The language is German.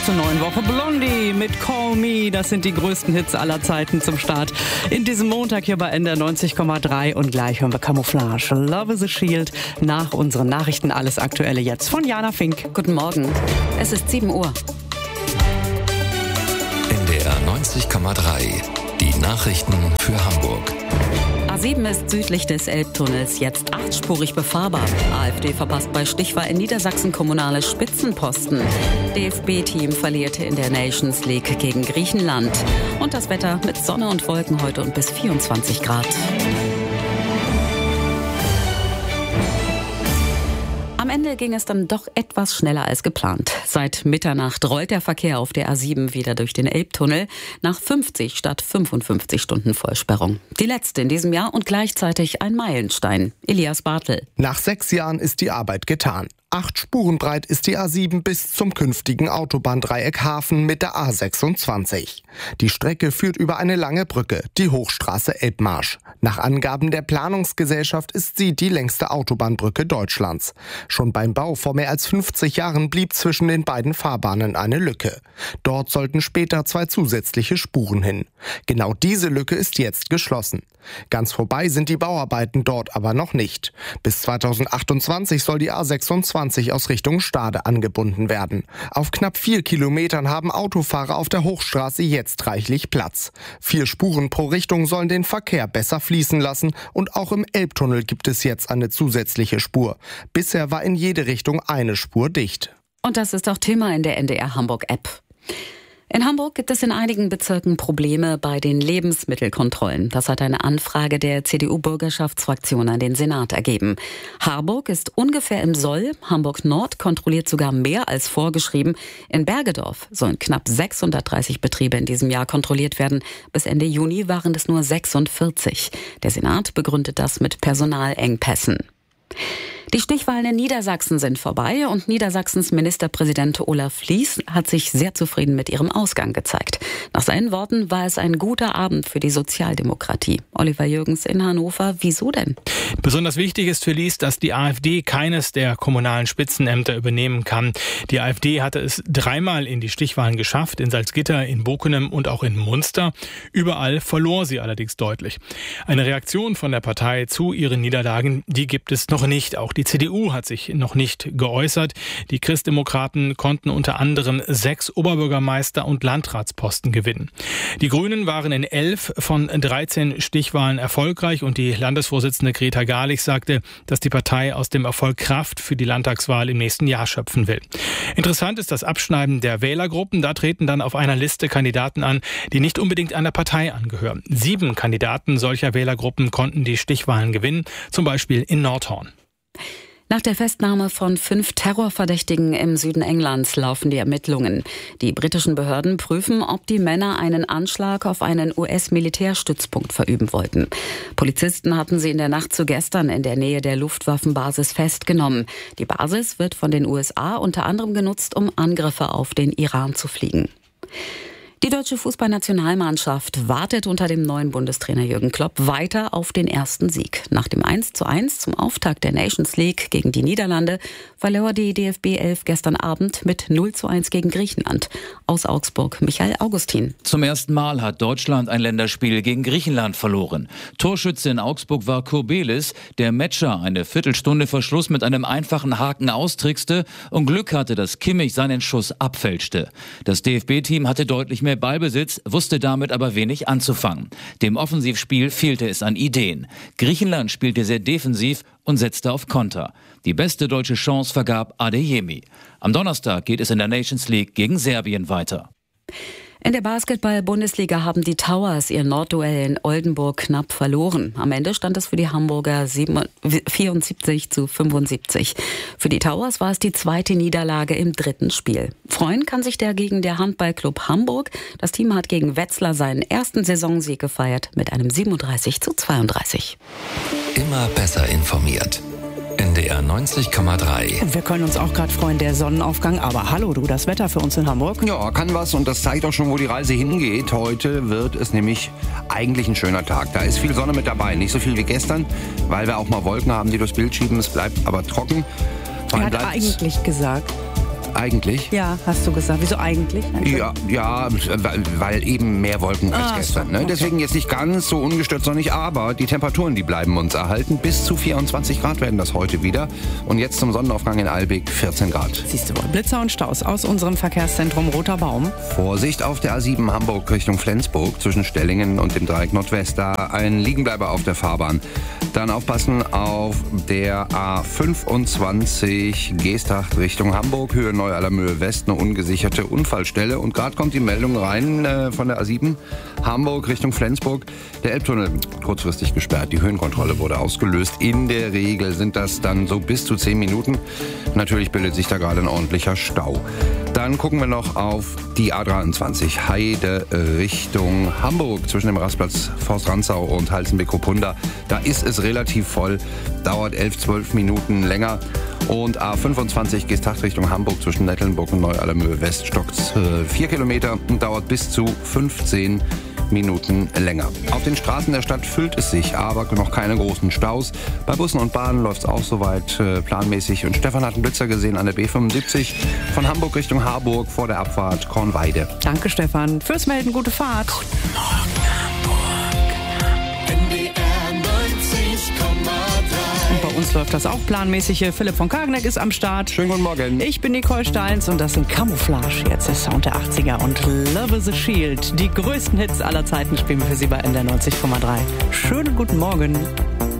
Zur neuen Woche Blondie mit Call Me. Das sind die größten Hits aller Zeiten zum Start in diesem Montag hier bei NDR 90,3. Und gleich hören wir Camouflage. Love is a Shield. Nach unseren Nachrichten alles Aktuelle jetzt von Jana Fink. Guten Morgen. Es ist 7 Uhr. NDR 90,3. Die Nachrichten für Hamburg. A7 ist südlich des Elbtunnels jetzt 8-spurig befahrbar. AfD verpasst bei Stichwahl in Niedersachsen kommunale Spitzenposten. DFB-Team verlierte in der Nations League gegen Griechenland. Und das Wetter mit Sonne und Wolken heute und bis 24 Grad. Am Ende ging es dann doch etwas schneller als geplant. Seit Mitternacht rollt der Verkehr auf der A7 wieder durch den Elbtunnel nach 50 statt 55 Stunden Vollsperrung. Die letzte in diesem Jahr und gleichzeitig ein Meilenstein. Elias Bartel. Nach 6 Jahren ist die Arbeit getan. 8 Spuren breit ist die A7 bis zum künftigen Autobahndreieck Hafen mit der A26. Die Strecke führt über eine lange Brücke, die Hochstraße Elbmarsch. Nach Angaben der Planungsgesellschaft ist sie die längste Autobahnbrücke Deutschlands. Schon beim Bau vor mehr als 50 Jahren blieb zwischen den beiden Fahrbahnen eine Lücke. Dort sollten später 2 zusätzliche Spuren hin. Genau diese Lücke ist jetzt geschlossen. Ganz vorbei sind die Bauarbeiten dort aber noch nicht. Bis 2028 soll die A26 aus Richtung Stade angebunden werden. Auf knapp 4 Kilometern haben Autofahrer auf der Hochstraße jetzt reichlich Platz. 4 Spuren pro Richtung sollen den Verkehr besser fließen lassen und auch im Elbtunnel gibt es jetzt eine zusätzliche Spur. Bisher war in jede Richtung eine Spur dicht. Und das ist auch Thema in der NDR Hamburg App. In Hamburg gibt es in einigen Bezirken Probleme bei den Lebensmittelkontrollen. Das hat eine Anfrage der CDU-Bürgerschaftsfraktion an den Senat ergeben. Harburg ist ungefähr im Soll. Hamburg-Nord kontrolliert sogar mehr als vorgeschrieben. In Bergedorf sollen knapp 630 Betriebe in diesem Jahr kontrolliert werden. Bis Ende Juni waren es nur 46. Der Senat begründet das mit Personalengpässen. Die Stichwahlen in Niedersachsen sind vorbei und Niedersachsens Ministerpräsident Olaf Lies hat sich sehr zufrieden mit ihrem Ausgang gezeigt. Nach seinen Worten war es ein guter Abend für die Sozialdemokratie. Oliver Jürgens in Hannover, wieso denn? Besonders wichtig ist für Lies, dass die AfD keines der kommunalen Spitzenämter übernehmen kann. Die AfD hatte es 3-mal in die Stichwahlen geschafft, in Salzgitter, in Bockenem und auch in Munster. Überall verlor sie allerdings deutlich. Eine Reaktion von der Partei zu ihren Niederlagen, die gibt es noch nicht. Auch die CDU hat sich noch nicht geäußert. Die Christdemokraten konnten unter anderem 6 Oberbürgermeister- und Landratsposten gewinnen. Die Grünen waren in 11 von 13 Stichwahlen erfolgreich und die Landesvorsitzende Greta Garlich sagte, dass die Partei aus dem Erfolg Kraft für die Landtagswahl im nächsten Jahr schöpfen will. Interessant ist das Abschneiden der Wählergruppen. Da treten dann auf einer Liste Kandidaten an, die nicht unbedingt einer Partei angehören. 7 Kandidaten solcher Wählergruppen konnten die Stichwahlen gewinnen, zum Beispiel in Nordhorn. Nach der Festnahme von 5 Terrorverdächtigen im Süden Englands laufen die Ermittlungen. Die britischen Behörden prüfen, ob die Männer einen Anschlag auf einen US-Militärstützpunkt verüben wollten. Polizisten hatten sie in der Nacht zu gestern in der Nähe der Luftwaffenbasis festgenommen. Die Basis wird von den USA unter anderem genutzt, um Angriffe auf den Iran zu fliegen. Die deutsche Fußballnationalmannschaft wartet unter dem neuen Bundestrainer Jürgen Klopp weiter auf den ersten Sieg. Nach dem 1:1 zum Auftakt der Nations League gegen die Niederlande verlor die DFB 11 gestern Abend mit 0:1 gegen Griechenland. Aus Augsburg Michael Augustin. Zum ersten Mal hat Deutschland ein Länderspiel gegen Griechenland verloren. Torschütze in Augsburg war Kurbelis, der Matcher eine Viertelstunde vor Schluss mit einem einfachen Haken austrickste und Glück hatte, dass Kimmich seinen Schuss abfälschte. Das DFB-Team hatte deutlich mehr Ballbesitz, wusste damit aber wenig anzufangen. Dem Offensivspiel fehlte es an Ideen. Griechenland spielte sehr defensiv und setzte auf Konter. Die beste deutsche Chance vergab Adeyemi. Am Donnerstag geht es in der Nations League gegen Serbien weiter. In der Basketball-Bundesliga haben die Towers ihr Nordduell in Oldenburg knapp verloren. Am Ende stand es für die Hamburger 74:75. Für die Towers war es die zweite Niederlage im 3. Spiel. Freuen kann sich dagegen der Handballclub Hamburg. Das Team hat gegen Wetzlar seinen ersten Saisonsieg gefeiert mit einem 37:32. Immer besser informiert. NDR 90,3. Und wir können uns auch gerade freuen, der Sonnenaufgang. Aber hallo du, das Wetter für uns in Hamburg. Ja, kann was und das zeigt auch schon, wo die Reise hingeht. Heute wird es nämlich eigentlich ein schöner Tag. Da ist viel Sonne mit dabei. Nicht so viel wie gestern, weil wir auch mal Wolken haben, die durchs Bild schieben. Es bleibt aber trocken. Er hat eigentlich gesagt, Eigentlich? Ja, hast du gesagt. Wieso eigentlich? Ja, weil eben mehr Wolken als gestern. So, ne? okay. Deswegen jetzt nicht ganz so ungestört sonnig, aber die Temperaturen, die bleiben uns erhalten. Bis zu 24 Grad werden das heute wieder. Und jetzt zum Sonnenaufgang in Albeck 14 Grad. Siehst du wohl. Blitzer und Staus aus unserem Verkehrszentrum Roter Baum. Vorsicht auf der A7 Hamburg Richtung Flensburg zwischen Stellingen und dem Dreieck Nordwest. Da ein Liegenbleiber auf der Fahrbahn. Dann aufpassen auf der A25 Geesthacht Richtung Hamburg, Höhe Neu-Allermöhe West, eine ungesicherte Unfallstelle. Und gerade kommt die Meldung rein von der A7 Hamburg Richtung Flensburg. Der Elbtunnel kurzfristig gesperrt. Die Höhenkontrolle wurde ausgelöst. In der Regel sind das dann so bis zu 10 Minuten. Natürlich bildet sich da gerade ein ordentlicher Stau. Dann gucken wir noch auf die A23 Heide Richtung Hamburg zwischen dem Rastplatz Forst Rantzau und Halstenbek-Kopunda. Da ist es relativ voll, dauert 11-12 Minuten länger. Und A25 Geesthacht Richtung Hamburg zwischen Nettelnburg und Neu-Allermöhe West stockt 4 Kilometer und dauert bis zu 15 Minuten länger. Auf den Straßen der Stadt füllt es sich, aber noch keine großen Staus. Bei Bussen und Bahnen läuft es auch soweit planmäßig. Und Stefan hat einen Blitzer gesehen an der B75 von Hamburg Richtung Harburg vor der Abfahrt Kornweide. Danke, Stefan. Fürs Melden gute Fahrt. Guten Morgen, Hamburg. NDR 90,3. Und bei uns läuft das auch planmäßig. Hier Philipp von Kagneck ist am Start. Schönen guten Morgen. Ich bin Nicole Steins und das sind Camouflage. Jetzt der Sound der 80er und Love the Shield. Die größten Hits aller Zeiten spielen wir für Sie bei NDR 90,3. Schönen guten Morgen.